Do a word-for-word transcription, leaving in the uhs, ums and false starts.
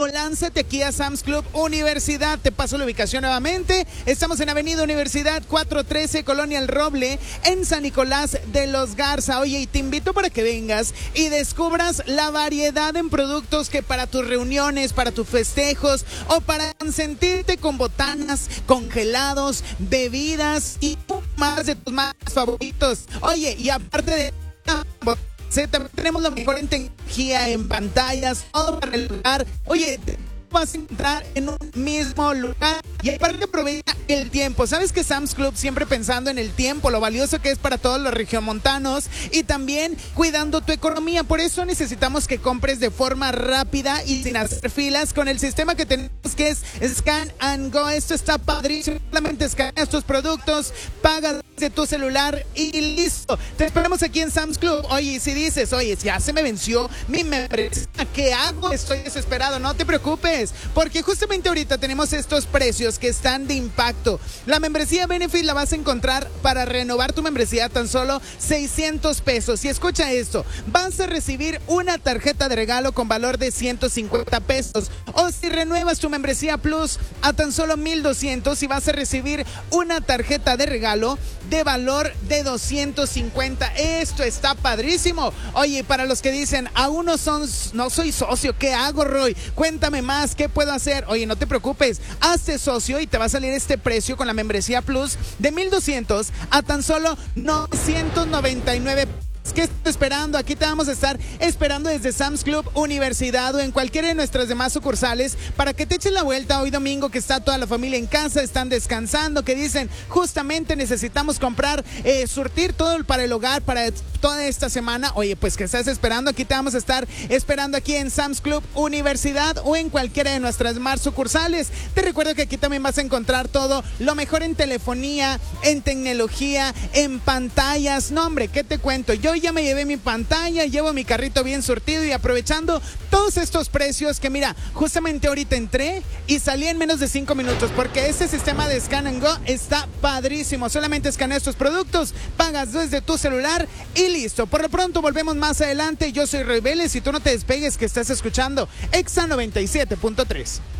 o lánzate aquí a Sam's Club Universidad. Te paso la ubicación nuevamente. Estamos en Avenida Universidad cuatrocientos trece, Colonia El Roble, en San Nicolás de los Garza. Oye, y te invito para que vengas y descubras la variedad en productos que para tus reuniones, para tus festejos o para sentirte con botanas, congelados, bebidas y más de tus más favoritos. Oye, y aparte de también tenemos la mejor en tecnología, en pantallas, todo para el lugar. Oye, vas a entrar en un mismo lugar y aparte aprovecha el tiempo. Sabes que Sam's Club siempre pensando en el tiempo, lo valioso que es para todos los regiomontanos y también cuidando tu economía. Por eso necesitamos que compres de forma rápida y sin hacer filas con el sistema que tenemos, que es Scan and Go. Esto está padrísimo. Solamente escaneas tus productos, pagas de tu celular y listo. Te esperamos aquí en Sam's Club. Oye, si dices, oye, ya se me venció mi membresía, ¿qué hago? Estoy desesperado. No te preocupes, porque justamente ahorita tenemos estos precios que están de impacto. La membresía Benefit la vas a encontrar para renovar tu membresía a tan solo seiscientos pesos. Y escucha esto, vas a recibir una tarjeta de regalo con valor de ciento cincuenta pesos. O si renuevas tu membresía Plus a tan solo mil doscientos y vas a recibir una tarjeta de regalo de valor de doscientos cincuenta. Esto está padrísimo. Oye, para los que dicen, aún no son, no soy socio, ¿qué hago, Roy? Cuéntame más, ¿qué puedo hacer? Oye, no te preocupes, hazte socio y te va a salir este precio con la membresía Plus de mil doscientos a tan solo novecientos noventa y nueve. ¿Qué estás esperando? Aquí te vamos a estar esperando desde Sam's Club Universidad o en cualquiera de nuestras demás sucursales para que te echen la vuelta hoy domingo, que está toda la familia en casa, están descansando, que dicen justamente necesitamos comprar, eh, surtir todo para el hogar para toda esta semana. Oye, pues ¿qué estás esperando? Aquí te vamos a estar esperando aquí en Sam's Club Universidad o en cualquiera de nuestras demás sucursales. Te recuerdo que aquí también vas a encontrar todo lo mejor en telefonía, en tecnología, en pantallas. No, hombre, ¿qué te cuento? Yo ya me llevé mi pantalla, llevo mi carrito bien surtido y aprovechando todos estos precios que mira, justamente ahorita entré y salí en menos de cinco minutos porque este sistema de Scan and Go está padrísimo. Solamente escaneas tus productos, pagas desde tu celular y listo. Por lo pronto volvemos más adelante. Yo soy Roy Vélez y tú no te despegues, que estás escuchando Exa noventa y siete punto tres.